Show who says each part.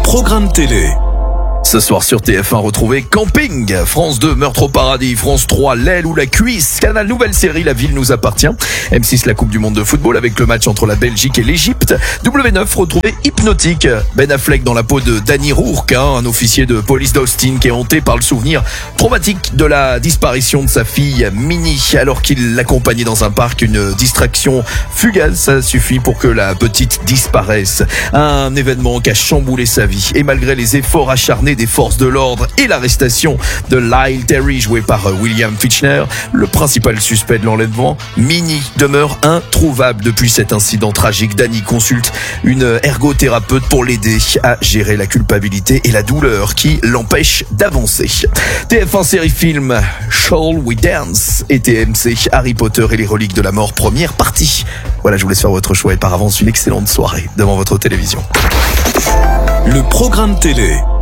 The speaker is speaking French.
Speaker 1: programme télé.
Speaker 2: Ce soir sur TF1, retrouvez Camping, France 2, Meurtre au paradis, France 3, L'aile ou la cuisse, Canal nouvelle série, La ville nous appartient, M6 la Coupe du monde de football avec le match entre la Belgique et l'Égypte, W9 retrouvez Hypnotique, Ben Affleck dans la peau de Danny Rourke, un officier de police d'Austin qui est hanté par le souvenir traumatique de la disparition de sa fille Minnie alors qu'il l'accompagnait dans un parc. Une distraction fugace, ça suffit pour que la petite disparaisse. Un événement qui a chamboulé sa vie et malgré les efforts acharnés des forces de l'ordre et l'arrestation de Lyle Terry joué par William Fichtner, le principal suspect de l'enlèvement, Minnie, demeure introuvable depuis cet incident tragique. Danny consulte une ergothérapeute pour l'aider à gérer la culpabilité et la douleur qui l'empêche d'avancer. TF1 série film Shall We Dance et TMC Harry Potter et les reliques de la mort, première partie. Voilà, je vous laisse faire votre choix et par avance une excellente soirée devant votre télévision.
Speaker 1: Le programme télé.